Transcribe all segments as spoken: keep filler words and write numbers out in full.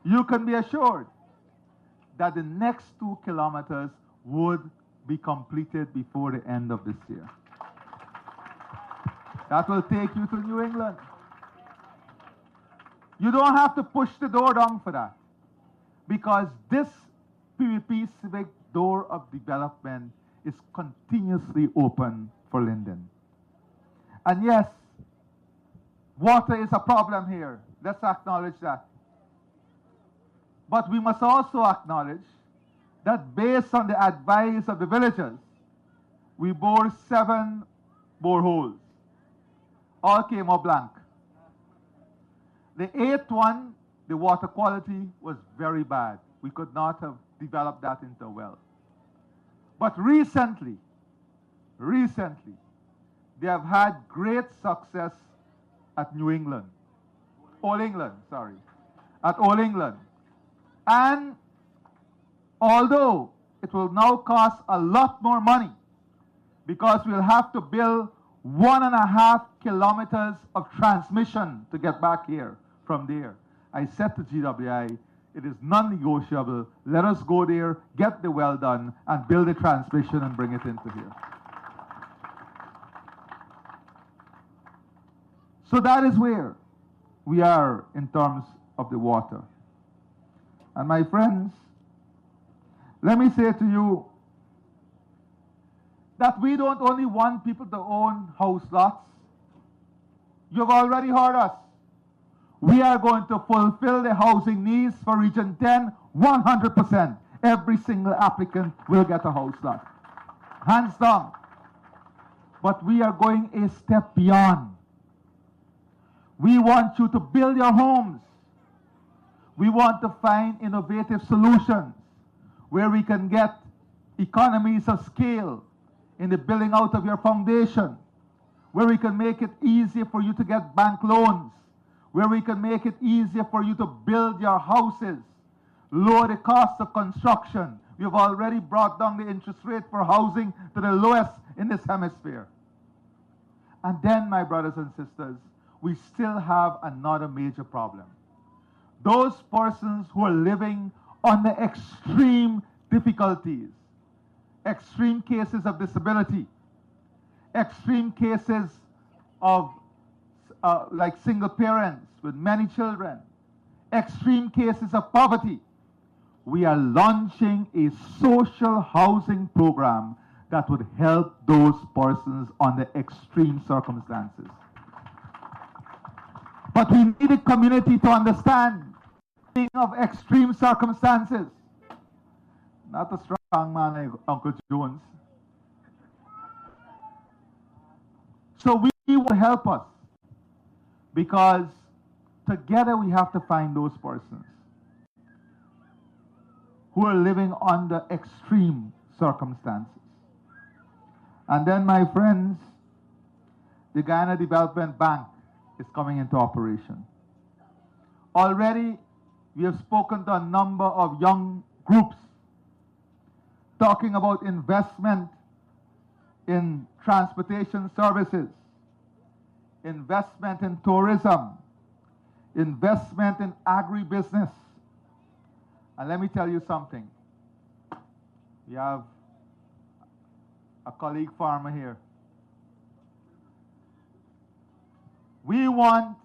you can be assured that the next two kilometers would be completed before the end of this year. That will take you to New England. You don't have to push the door down for that, because this P V P civic door of development is continuously open for Linden. And yes, water is a problem here. Let's acknowledge that. But we must also acknowledge that based on the advice of the villagers, we bored seven boreholes. All came up blank. The eighth one, the water quality was very bad. We could not have developed that into a well. But recently, recently, they have had great success at New England. Old England, sorry. At Old England. And although it will now cost a lot more money, because we'll have to build one and a half kilometers of transmission to get back here from there. I said to G W I, it is non-negotiable. Let us go there, get the well done, and build a transmission and bring it into here. So that is where we are in terms of the water. And my friends, let me say to you that we don't only want people to own house lots. You've already heard us. We are going to fulfill the housing needs for Region ten one hundred percent. Every single applicant will get a house lot. Hands down. But we are going a step beyond. We want you to build your homes. We want to find innovative solutions where we can get economies of scale in the building out of your foundation, where we can make it easier for you to get bank loans, where we can make it easier for you to build your houses, lower the cost of construction. We've already brought down the interest rate for housing to the lowest in this hemisphere. And then, my brothers and sisters, we still have another major problem. Those persons who are living under extreme difficulties, extreme cases of disability, extreme cases of uh, like single parents with many children, extreme cases of poverty. We are launching a social housing program that would help those persons under extreme circumstances. But we need a community to understand of extreme circumstances. Not a strong man like Uncle Jones. So we will help us, because together we have to find those persons who are living under extreme circumstances. And then, my friends, the Guyana Development Bank is coming into operation. Already, we have spoken to a number of young groups talking about investment in transportation services, investment in tourism, investment in agribusiness. And let me tell you something. We have a colleague farmer here. We want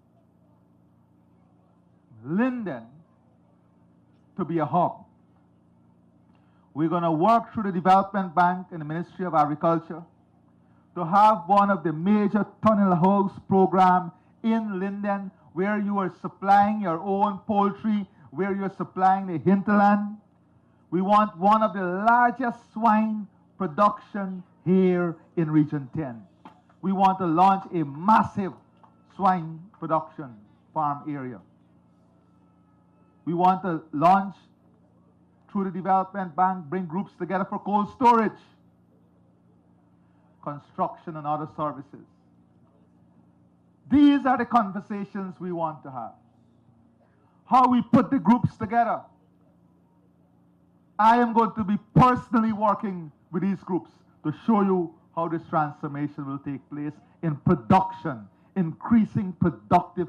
Linden to be a hub. We're going to work through the Development Bank and the Ministry of Agriculture to have one of the major tunnel house programs in Linden, where you are supplying your own poultry, where you're supplying the hinterland. We want one of the largest swine production here in Region ten. We want to launch a massive swine production farm area. We want to launch through the Development Bank, bring groups together for cold storage, construction and other services. These are the conversations we want to have. How we put the groups together. I am going to be personally working with these groups to show you how this transformation will take place in production, increasing productive